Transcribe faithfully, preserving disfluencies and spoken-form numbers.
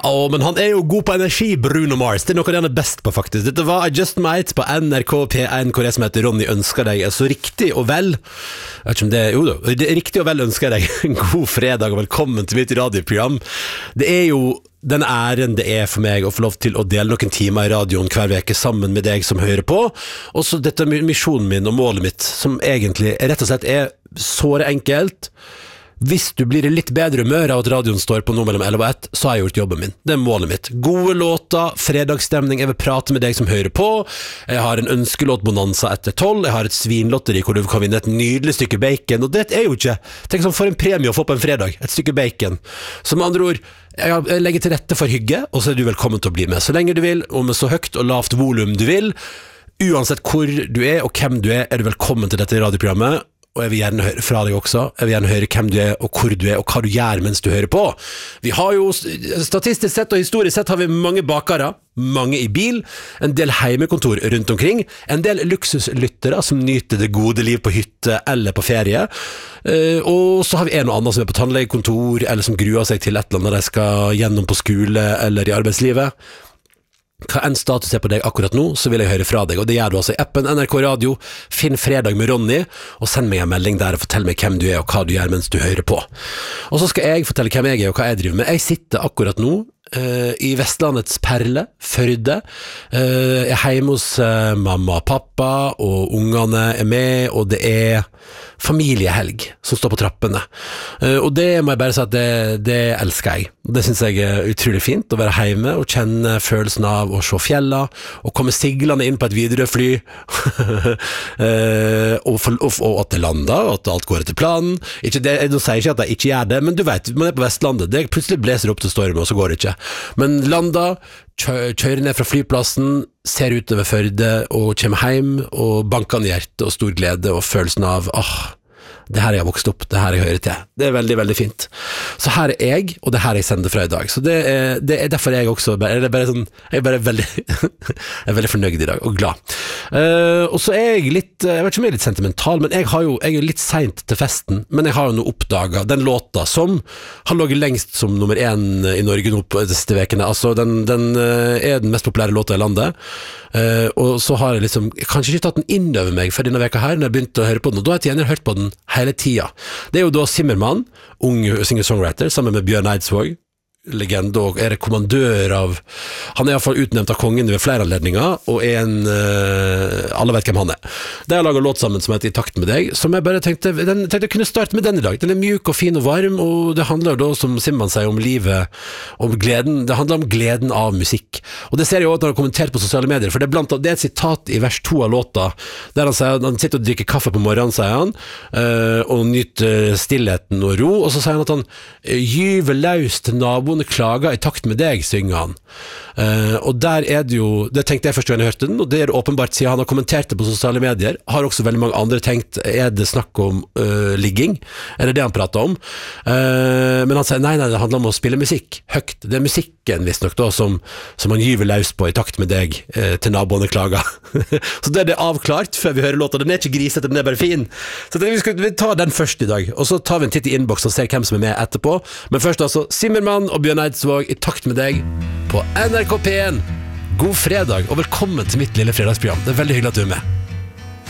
Åh, men han er jo god på energi, Bruno Mars. Det er noe han er best på, faktisk. Dette var I Just Might på N R K P en, hvor jeg som heter Ronny ønsker deg så riktig og vel. Jeg vet ikke om det er, jo da, det er riktig og vel ønsker deg en god fredag og velkommen til mitt radioprogram. Det er jo den æren det er for meg å få lov til å dele noen timer i radioen hver veke sammen med deg som hører på. Og så dette misjonen min og målet mitt, som egentlig rett og slett er såre enkelt. Hvis du blir i litt bedre humør av at radioen står på noe mellom elleve og ett, så har jeg gjort jobben min. Det er målet mitt. Gode låter, fredagsstemning, jeg vil prate med deg som hører på. Jeg har en ønskelåtbonanza etter tolv, jeg har et svinlotteri hvor du kan vinne et nydelig stykke bacon, og det er jo ikke, tenk sånn for en premie å få på en fredag, et stykke bacon. Så med andre ord, jeg legger til rette for hygge, og så er du velkommen til å bli med. Så lenge du vil, og med så høyt og lavt volum du vil, uansett hvor du er og hvem du er, er du velkommen til dette radioprogrammet. Og jeg vil gjerne høre fra deg også. Jeg vil gjerne høre hvem du er, og hvor du er, og hva du gjør mens du hører på. Vi har jo, statistisk sett og historisk sett, har vi mange bakere, mange i bil, en del heimekontor rundt omkring, en del luksuslyttere som nyter det gode liv på hytte eller på ferie, og så har vi en og annen som er på tannlegekontor, eller som gruer seg til et eller annet de skal gjennom på skole eller i arbeidslivet. Hva enn status er på deg akkurat nå, så vil jeg høre fra deg, og det gjør du altså i appen N R K Radio. Finn Fredag med Ronny, og send meg en melding der og fortell meg hvem du er og hva du gjør mens du hører på. Og så skal jeg fortelle hvem jeg er og hva jeg driver med. Jeg sitter akkurat nå Uh, i Vestlandets perle, Førde. uh, Jeg er hjemme hos uh, mamma og pappa, og ungene er med, og det er familiehelg som står på trappene. uh, Og det må jeg bare si at det, det elsker jeg. Det synes jeg er utrolig fint, å være hjemme og kjenne følelsen av å se fjella, og komme siglende inn på et Widerøe-fly, uh, og, for, og, og at det lander, og at alt går etter planen. Ikke det, jeg sier ikke at jeg ikke gjør det, men du vet, man er på Vestlandet, det plutselig bleser opp til storm, og så går det ikke. Men landa, kjører ned fra flyplassen, ser utover Førde og kommer hjem, og banker i hjertet og stor glede og følelsen av åh, det her jeg har vokst opp, det her jeg hører til. Det er veldig, veldig fint. Så her er jeg, og det her jeg sender fra i dag. Så det er, det er derfor jeg også bare, det er bare sånn, jeg er bare veldig jeg er veldig fornøyd i dag, og glad. Uh, og så er jeg litt, jeg vet ikke om jeg er litt sentimental, men jeg, har jo, jeg er litt sent til festen, men jeg har jo nå oppdaget den låta som har ligget lengst som nummer én i Norge nå på disse vekene. Altså, den, den er den mest populære låta i landet. Uh, og så har jeg liksom kanskje ikke tatt den inn over meg for denne veka her når jeg begynte å høre på den, og da har jeg gjerne hørt på den hele tida. Det er jo da Zimmermann, ung singer-songwriter, sammen med Bjørn Eidsvåg, legende, og er kommandør av, han er i hvert fall utnevnt av kongen ved flere anledninger, og er en, uh, alle vet hvem han er. Det har laget låt sammen som heter I takt med deg, som jeg bare tenkte, den, tenkte jeg kunne starte med den i dag. Den er mjuk og fin og varm, og det handler da, som Simman sier, om livet, om gleden, det handler om gleden av musikk. Og det ser jeg også at han har kommentert på sosiale medier, for det er, blant, det er et sitat i vers to av låta, der han sier, han sitter og drikker kaffe på morgenen, sier han, uh, og nyter stillheten og ro, og så sier han at han gyver løs til naboen klager I takt med deg, synger han. Uh, og der er det jo, det tenkte jeg først når jeg hørte den, og det er åpenbart siden han har kommentert det på sosiale medier, har også veldig mange andre tenkt, er det snakk om uh, ligging? Er det det han prater om? Uh, men han sier, nei, nei, det handler om å spille musikk, høyt. Det er musikken, visst nok da, som, som han gyver løs på I takt med deg, uh, til naboene klager. Så det er det avklart før vi hører låta. Den er ikke grisete, den er bare fin. Så det, vi, skal, vi tar den først I dag, og så tar vi en titt I innboks og ser hvem som er med etterpå. Men først altså, Zimmermann og Bjørn Eidsvåg I takt med deg på N R K P en. God fredag og velkommen til mitt lille fredagsprogram. Det er veldig hyggelig at du er med.